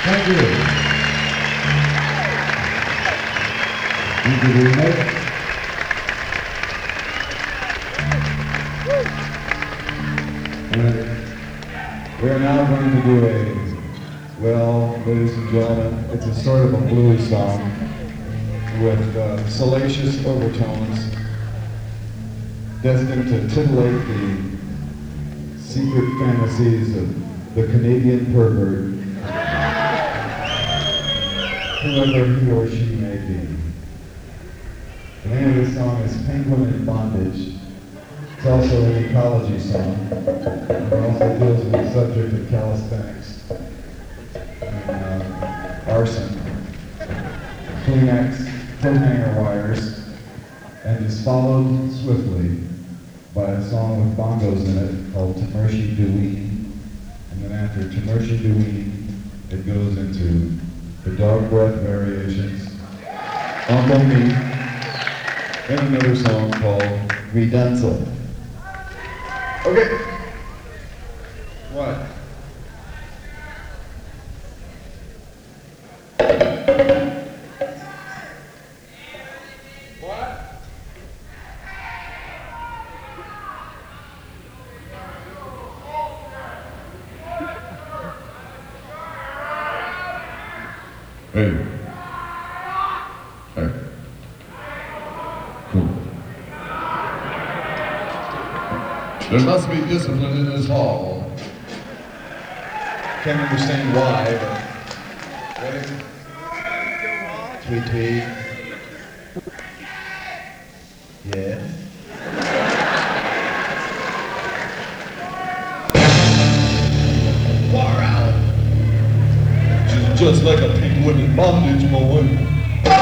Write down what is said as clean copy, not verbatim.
Thank you. Thank you very much. We're now going to do well, ladies and gentlemen, it's a sort of a blues song with salacious overtones destined to titillate the secret fantasies of the Canadian pervert, whoever he or she may be. The name of this song is Penguin in Bondage. It's also an ecology song. It also deals with the subject of calisthenics and arson, Kleenex, coat hanger wires, and is followed swiftly by a song with bongos in it called Tamershi Deween. And then after Tamershi Deween, it goes into the dog breath variations, Uncle Me, and another song called Ridanza. Okay. What? What? Hey. Hey. Cool. There must be discipline in this hall. Can't understand why, but... Ready? Tweet, tweet. Yes. Far out. She's just like a penguin in bondage, boy.